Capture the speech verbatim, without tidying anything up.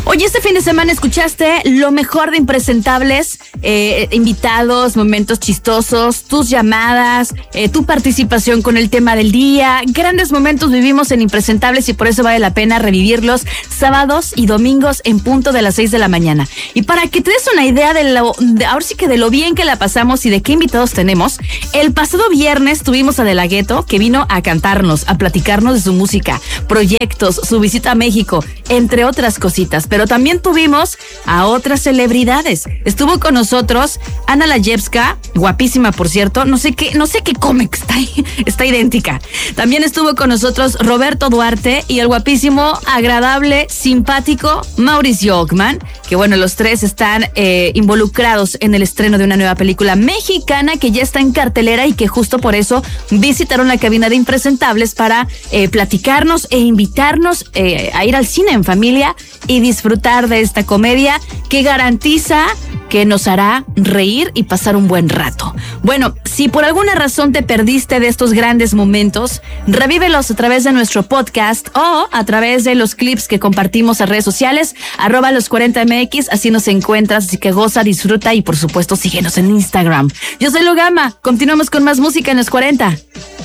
Oye, este fin de semana escuchaste lo mejor de Impresentables, eh, invitados, momentos chistosos, tus llamadas, eh, tu participación con el tema del día. Grandes momentos vivimos en Impresentables y por eso vale la pena revivirlos sábados y domingos en punto de las seis de la mañana. Y para que te des una idea de lo, de, ahora sí que de lo bien que la pasamos y de qué invitados tenemos, el pasado viernes tuvimos a De La Ghetto, que vino a cantarnos, a platicarnos de su música, proyectos, su visita a México, entre otras cositas. Pero también tuvimos a otras celebridades. Estuvo con nosotros Ana Layevska, guapísima por cierto, no sé qué, no sé qué come, está, está idéntica. También estuvo con nosotros Roberto Duarte y el guapísimo, agradable, simpático Mauricio Ockman, que bueno, los tres están eh, involucrados en el estreno de una nueva película mexicana que ya está en cartelera y que justo por eso visitaron la cabina de Impresentables para eh, platicarnos e invitarnos eh, a ir al cine en familia y disfrutar de esta comedia que garantiza que nos hará reír y pasar un buen rato. Bueno, si por alguna razón te perdiste de estos grandes momentos, revívelos a través de nuestro podcast o a través de los clips que compartimos a redes sociales, arroba los cuarenta M X, así nos encuentras, así que goza, disfruta y por supuesto síguenos en Instagram. Yo soy Lugama, continuamos con más música en los cuarenta.